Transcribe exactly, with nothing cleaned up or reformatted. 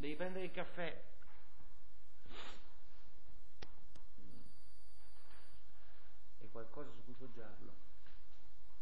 devi prendere il caffè. E qualcosa su cui poggiarlo.